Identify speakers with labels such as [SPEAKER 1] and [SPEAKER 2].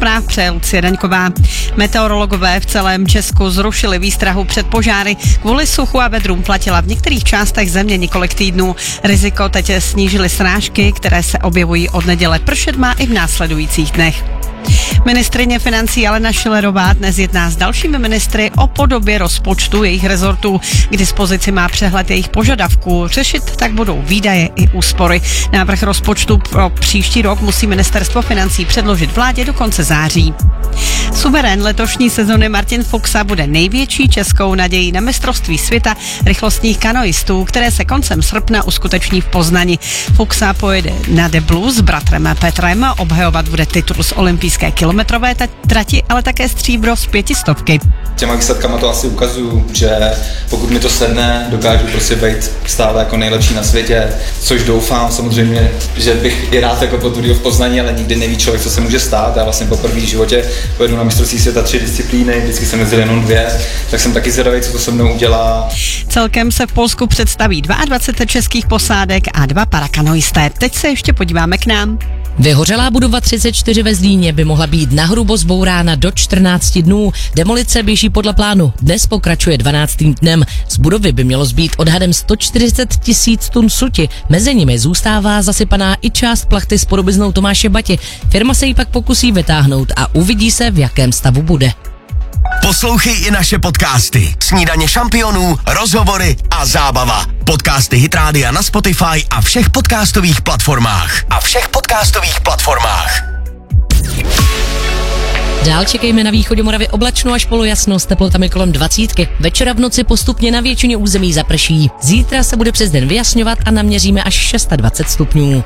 [SPEAKER 1] zpráv přeje Lucie Daňková. Meteorologové v celém Česku zrušili výstrahu před požáry. Kvůli suchu a vedrům platila v některých částech země několik týdnů. Riziko teď snížily srážky, které se objevují od neděle. Pršet má i v následujících dnech. Ministryně financí Alena Schillerová dnes jedná s dalšími ministry o podobě rozpočtu jejich rezortů. K dispozici má přehled jejich požadavků. Řešit tak budou výdaje i úspory. Návrh rozpočtu pro příští rok musí ministerstvo financí předložit vládě do konce září. Suverén letošní sezony Martin Fuxa bude největší českou nadějí na mistrovství světa rychlostních kanoistů, které se koncem srpna uskuteční v Poznani. Fuxa pojede na deblu s bratrem Petrem, obhajovat bude titul z olympijské kilometrové trati, ale také stříbro z 500.
[SPEAKER 2] Těma výsledkama to asi ukazuju, že pokud mi to sedne, dokážu prostě být stále jako nejlepší na světě, což doufám samozřejmě, že bych i rád jako potvrdil v Poznani, ale nikdy neví člověk, co se může stát. Já vlastně poprvé v životě pojedu na mistrovství světa 3 disciplíny, vždycky jsem jezdil jenom 2, tak jsem taky zvědavý, co to se mnou udělá.
[SPEAKER 1] Celkem se v Polsku představí 22 českých posádek a 2 parakanoisté. Teď se ještě podíváme k nám.
[SPEAKER 3] Vyhořelá budova 34 ve Zlíně by mohla být nahrubo zbourána do 14 dnů. Demolice běží podle plánu. Dnes pokračuje 12. dnem. Z budovy by mělo zbýt odhadem 140 000 tun suti. Mezi nimi zůstává zasypaná i část plachty s podobiznou Tomáše Bati. Firma se jí pak pokusí vytáhnout a uvidí se, v jakém stavu bude.
[SPEAKER 4] Poslouchej i naše podcasty. Snídaně šampionů, rozhovory a zábava. Podcasty Hit Rádia na Spotify a všech podcastových platformách.
[SPEAKER 3] Dál čekejme na východě Moravy oblačno až polojasno s teplotami kolem 20. Večera v noci postupně na většině území zaprší. Zítra se bude přes den vyjasňovat a naměříme až 26 stupňů.